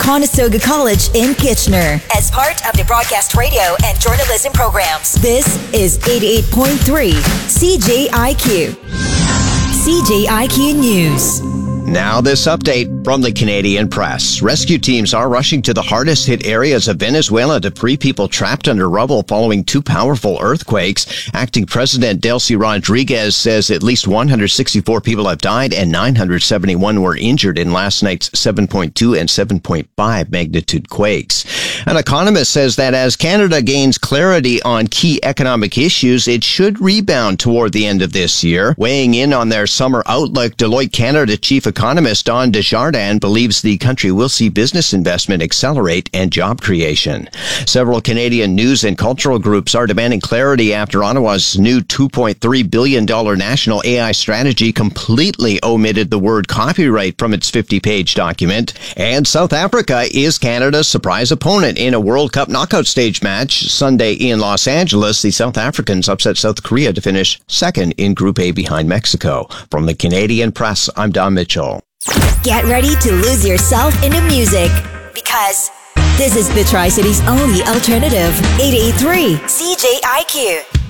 Conestoga College in Kitchener. As part of the broadcast radio and journalism programs, this is 88.3 CJIQ. CJIQ News. Now this update from the Canadian Press. Rescue teams are rushing to the hardest hit areas of Venezuela to free people trapped under rubble following two powerful earthquakes. Acting President Delcy Rodriguez says at least 164 people have died and 971 were injured in last night's 7.2 and 7.5 magnitude quakes. An economist says that as Canada gains clarity on key economic issues, it should rebound toward the end of this year. Weighing in on their summer outlook, Deloitte Canada Chief Economist Don Desjardins believes the country will see business investment accelerate and job creation. Several Canadian news and cultural groups are demanding clarity after Ottawa's new $2.3 billion national AI strategy completely omitted the word copyright from its 50-page document. And South Africa is Canada's surprise opponent in a World Cup knockout stage match Sunday in Los Angeles. The South Africans upset South Korea to finish second in Group A behind Mexico. From the Canadian Press, I'm Don Mitchell. Get ready to lose yourself into music because this is the Tri-City's only alternative. 88.3 CJIQ.